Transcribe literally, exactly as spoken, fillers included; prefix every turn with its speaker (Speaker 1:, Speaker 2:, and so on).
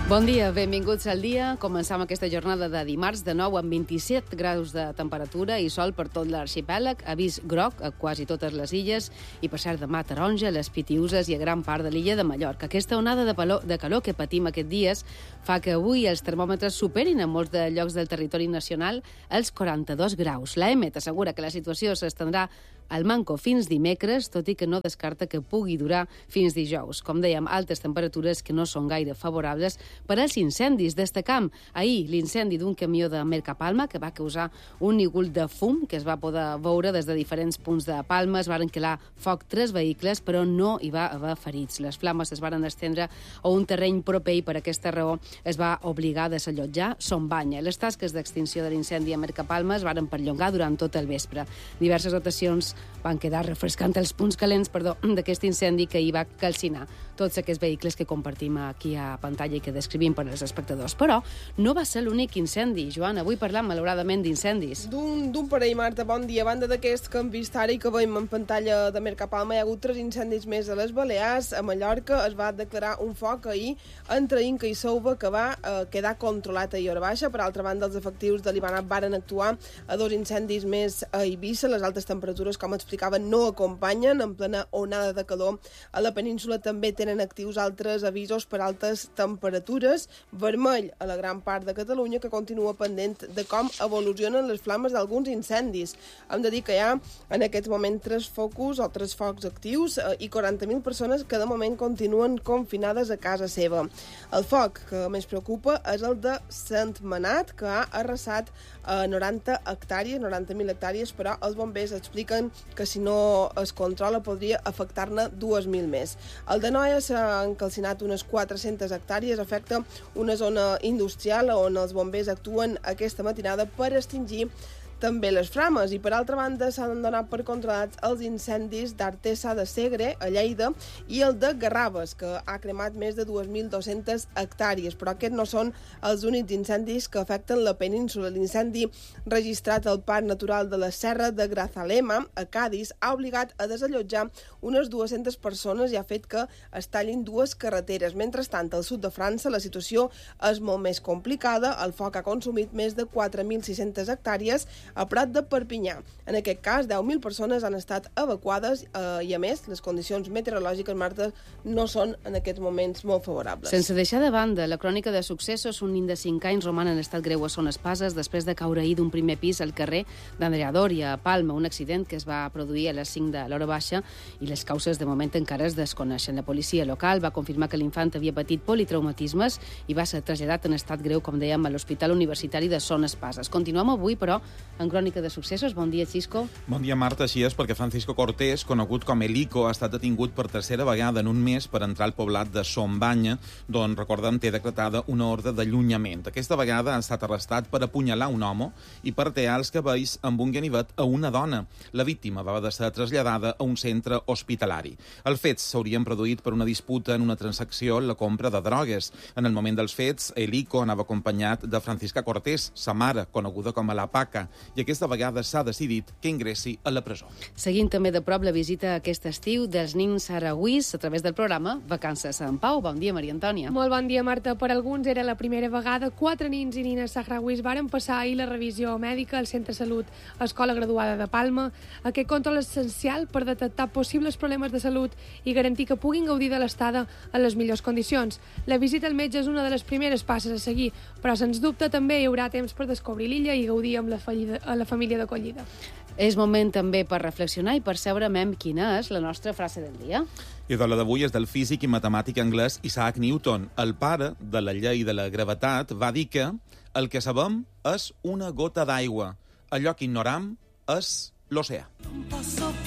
Speaker 1: Bon dia, benvinguts al dia. Començam aquesta jornada de dimarts de nou amb vint-i-set graus de temperatura i sol per tot l'arxipèlag, avís groc a quasi totes les illes i, per cert, demà taronja a les Pitiüses i a gran part de l'illa de Mallorca. Aquesta onada de, calor, de calor que patim aquests dies fa que avui els termòmetres superin en molts de llocs del territori nacional els quaranta-dos graus. L'A E M E t'assegura que la situació s'estendrà al manco fins dimecres, tot i que no descarta que pugui durar fins dijous. Com dèiem, altes temperatures que no són gaire favorables per als incendis. Destacam ahir l'incendi d'un camió de Mercapalma que va causar un nígol de fum que es va poder veure des de diferents punts de Palma. Es varen quedar foc tres vehicles, però no hi va haver ferits. Les flames es varen estendre a un terreny proper i per aquesta raó es va obligar a desallotjar Son Banya. Les tasques d'extinció de l'incendi a Mercapalma es varen perllongar durant tot el vespre. Diverses dotacions van quedar refrescant els punts calents perdó, d'aquest incendi que hi va calcinar tots aquests vehicles que compartim aquí a pantalla i que descrivim per als espectadors. Però no va ser l'únic incendi. Joan, avui parlam, malauradament, d'incendis.
Speaker 2: D'un parell, Marta, bon dia. A banda d'aquest que hem vist ara i que veiem en pantalla de Mercapalma, hi ha hagut tres incendis més a les Balears. A Mallorca es va declarar un foc ahir entre Inca i Souva que va eh, quedar controlat ahir a hora baixa. Per altra banda, els efectius de l'Ivanat varen actuar a dos incendis més a Eivissa. Les altes temperatures, com explicaven, no acompanyen en plena onada de calor. A la península també tenen actius altres avisos per altes temperatures. Vermell a la gran part de Catalunya, que continua pendent de com evolucionen les flames d'alguns incendis. Hem de dir que hi ha en aquest moment tres focus o tres focs actius eh, i quaranta mil persones que de moment continuen confinades a casa seva. El foc que més preocupa és el de Sentmenat, que ha arrasat a noranta hectàrees, noranta mil hectàrees, però els bombers expliquen que si no es controla podria afectar-ne dues mil més. El de Noia s'ha encalcinat unes quatre-centes hectàrees, afecta una zona industrial on els bombers actuen aquesta matinada per extingir també les flames, i per altra banda s'han donat per controlats els incendis d'Artesa de Segre, a Lleida, i el de Garrabes, que ha cremat més de dues mil dues-centes hectàrees, però aquests no són els únics incendis que afecten la península. L'incendi registrat al Parc Natural de la Serra de Grazalema, a Cadis, ha obligat a desallotjar unes dues-centes persones i ha fet que es tallin dues carreteres. Mentrestant, al sud de França la situació és molt més complicada. El foc ha consumit més de quatre mil sis-centes hectàrees a Prat de Perpinyà. En aquest cas, deu mil persones han estat evacuades eh, i, a més, les condicions meteorològiques, Marta, no són en aquests moments molt favorables.
Speaker 1: Sense deixar de banda la crònica de successos, un nen de cinc anys roman en estat greu a Son Espases després de caure ahir d'un primer pis al carrer d'Andrea Doria, a Palma, un accident que es va produir a les cinc de l'hora baixa i les causes de moment encara es desconeixen. La policia local va confirmar que l'infant havia patit politraumatismes i va ser traslladat en estat greu, com dèiem, a l'Hospital Universitari de Son Espases. Continuem avui, però, en crònica de successos. Bon dia, Xisco.
Speaker 3: Bon dia, Marta. Així és, perquè Francisco Cortés, conegut com el Ico, ha estat detingut per tercera vegada en un mes per entrar al poblat de Son Banya, d'on, recordem, té decretada una ordre d'allunyament. Aquesta vegada ha estat arrestat per apunyalar un home i per tear els cabells amb un ganivet a una dona. La víctima va haver de ser traslladada a un centre hospitalari. Els fets s'haurien produït per una disputa en una transacció en la compra de drogues. En el moment dels fets, el Ico anava acompanyat de Francisca Cortés, sa mare, coneguda com a la Paca, i aquesta vegada s'ha decidit que ingressi a la presó.
Speaker 1: Seguint també de prop la visita aquest estiu dels nins saragüís a través del programa Vacances en Pau. Bon dia, Maria Antònia.
Speaker 4: Molt bon dia, Marta. Per alguns era la primera vegada. Quatre nins i nines saragüís varen passar ahir la revisió mèdica al Centre Salut Escola Graduada de Palma. Aquest control és essencial per detectar possibles problemes de salut i garantir que puguin gaudir de l'estada en les millors condicions. La visita al metge és una de les primeres passes a seguir, però sens dubte també hi haurà temps per descobrir l'illa i gaudir amb la fallida a la família d'acollida.
Speaker 1: És moment també per reflexionar i per saber quina és la nostra frase del dia.
Speaker 3: I de la d'avui és del físic i matemàtic anglès Isaac Newton. El pare de la llei de la gravetat va dir que el que sabem és una gota d'aigua, allò que ignoram és l'oceà.